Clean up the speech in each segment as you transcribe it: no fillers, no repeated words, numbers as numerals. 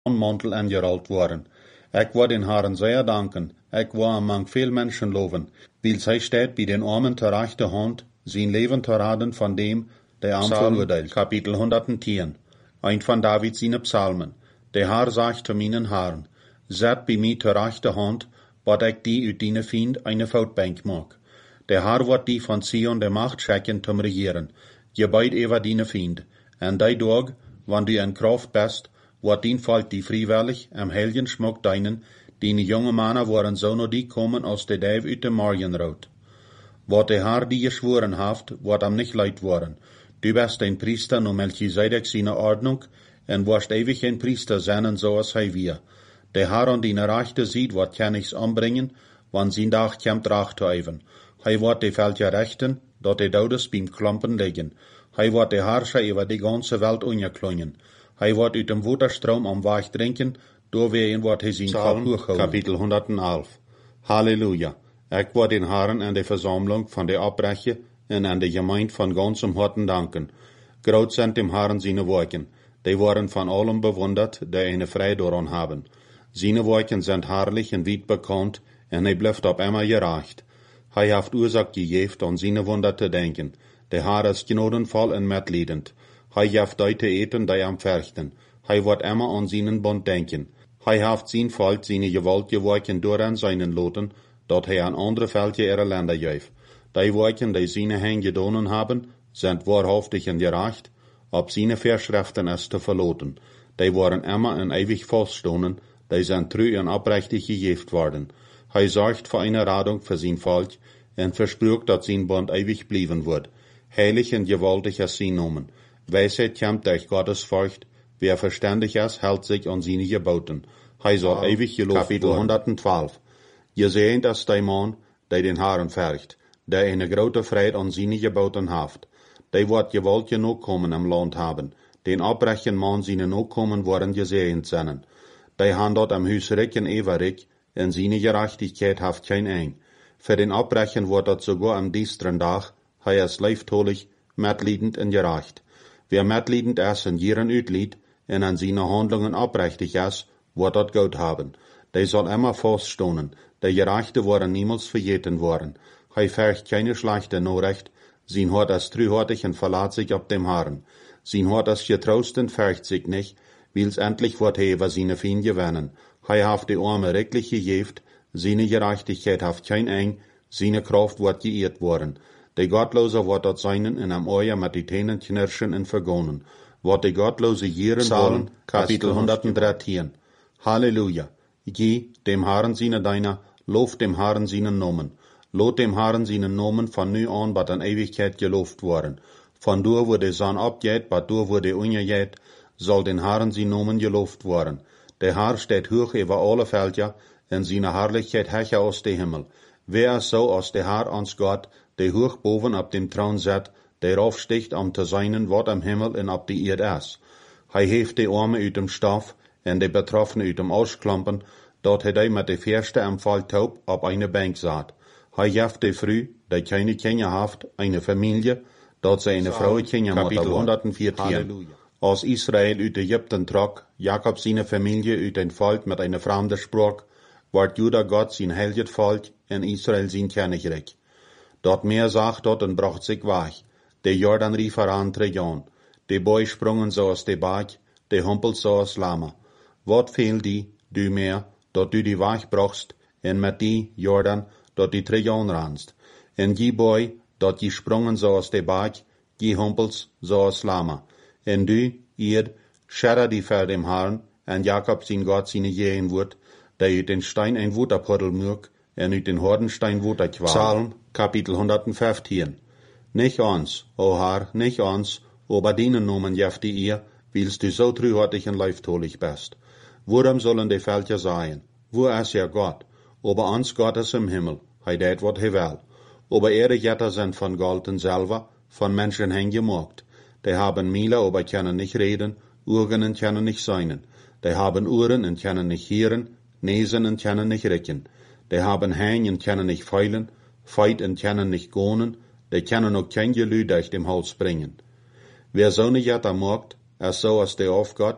Mantel angerollt worden. Ik wil den Herren sehr danken. Ik wil among veel mensen loven, weil zij steht bij den Armen ter rechte Hand, zijn leven te raden van dem, der arm verurteilt. Kapitel 110. Ein van David seine Psalmen. Der Herr sagt zu meinen Herren, zet bij mij ter rechte Hand, wat ik die uit dine Fiend eine Voetbank mag. Der Herr wird die von Zion der Macht schenken zum Regieren. Gebeid über dine Fiend. En die Dag, wann du in Kraft bist, wird dien Volk die freiwillig am heiligen Schmuck deinen, die jonge Männer waren so noch die kommen aus der Däv uit dem Morgenrot. Wat der Herr die geschworen haft, wird am nicht leid worden. Du bist ein Priester no Melchisedek seine Ordnung, en wirst ewig ein Priester sein, so als hij wir. Der Herr an die Rechte sieht, wat kann ich's anbringen, wann sein Tag kommt Rache zu even. Hij wird die Völker rechten, dat die Dodes beim Klampen liegen. Hij wird die Herrscher über die ganze Welt unkleinen. Hij wird uit dem Waterstrom am Weich trinken, doorwegen wordt hij zijn kop hooghouden. Kapitel 111. Halleluja. Ik wil den Herren en de Versammlung van de Abbreche en aan de Gemeinde van ganzem Harten danken. Groot sind dem Herren seine Werken. Die worden von allem bewundert, die eine Freude daran haben. Seine Werken sind herrlich und weit bekannt, en hij blijft op immer gerecht. Hij heeft Ursache gegeven aan seine Wunder te denken. Der Herr ist gnadenvoll en medliedend. Hij heeft die te eten, die am verchten. Hij wordt immer an seinen Bund denken. Hij heeft zijn volk seine gewaltige werken door aan seinen loten, dat hij aan andere Völker ihre Länder geeft. Die werken, die seine Hände gedonen haben, sind wahrhaftig und gerecht, ob seine Verschriften es zu verloten. Die waren immer en ewig feststonden, die sind treu und oprechtig gegeft worden. Hij sorgt für eine Radung für sein Volk und verspricht, dass sein Bund ewig bleiben wird. Heilig und gewaltig ist sein Namen. Weisheit kommt durch Gottes Furcht. Wer verständig ist, hält sich an seine Geboten. Hij soll ewig gelobt Kapitel 112. Je seht, dass der Mann, der den Herrn fürcht, der eine große Freude an seine Geboten haft. Der wird gewaltige Nachkommen im Land haben. Den abbrechen Mann seine Nachkommen worden gesehen sein. Der han dort am Hus Ricken ewerig, in seine Gerechtigkeit haft kein Eng. Für den Abbrechen wird dort sogar am dienstren Tag, hij ist leiftolig, medliedend und gerecht. Wer medliedend ist und ihren uitlied, en an seine Handlungen abrechtig ist, wird dort Gott haben. Der soll immer feststonen, der Gerechte worden niemals vergeten worden. Hij fürcht keine schlechte Nachricht, sein Hort ist treuhartig und verlässt sich auf dem Herrn. Sein Hort ist getrost und fürcht sich nicht, weil's endlich wird er über seine Feinde gewinnen. Hij haft die Arme recklich gegeben, seine Gerechtigkeit haft kein Eng, seine Kraft wird geehrt worden. Der Gottlose wird dort seinen in am Euer mit die Tänen knirschen und vergonnen. Wird die Gottlose jieren wollen, Kapitel 113. Halleluja. Geh dem Herrn seine Deiner, lob dem Herrn seinen Namen. Lot dem Herrn seinen Namen von nu an, bat an Ewigkeit gelobt worden. Von dur, wo der Sonne abgeht, bat dur, wo der untergeht, soll den Herrn sein Namen gelobt worden. Der Herr steht hoch über alle Völker, in seiner Herrlichkeit herrscht aus dem Himmel. Wer ist so als der Herr ans Gott, der hoch boven ab dem Thron sitzt, der aufsticht, zu seinen, wat am Himmel und ab die Erde ist. Hij heeft die Arme uit dem Stoff, en die Betroffenen uit dem Ausklampen, dat hij die mit de Verste am Fall taub op eine Bank saat. Hij jeft die Frau, die keine Kinder haft, eine Familie, dat sie eine Frau Kinder moet. Kapitel 114. Als Israel uit Ägypten trok, Jakob seine Familie uit ein Volk mit einer fremden Sprache, ward Juda Gott sein heiliges Volk en Israel sein Königreich. Dort Meer sagt dort und bracht sich weich. Der Jordan rief heran Trajan. Die Boi sprungen so aus de Berg, die Humpel so aus Lama. Wat fehlt die, du Meer, dat du die weich brachst, en mit die, Jordan, dat die Trajan ranst. En die Boi, dat die sprungen so aus de Berg, die Humpels so aus Lama. En du, ihr, scherre die vor dem Herrn, en Jakob sein Gott seine Jehen wird, der uit den Stein ein Wuterpuddel mög, en uit den Hordenstein Wuterqual. Psalm, Kapitel 115. Nicht uns, o Herr, nicht uns, aber deinen Namen jefte ihr, weilst du so treuhartig und leiftolig bist. Worum sollen die Völker sein? Wo ist ja Gott? Aber uns Gott ist im Himmel, hij deed wat hij will. Aber ihre Götter sind von Gold und Silber, von Menschen gemacht. Die haben Miele, aber können nicht reden, Augen und können nicht sein. Die haben Ohren und können nicht hören, Nesen und können nicht riechen. Die haben Hänge und können nicht feilen, Feit und können nicht gehen, die können auch kein Gelü durch dem Hals bringen. Wer so eine Götter macht, ist so als der Aufgott,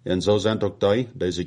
En zo zijn ook die zich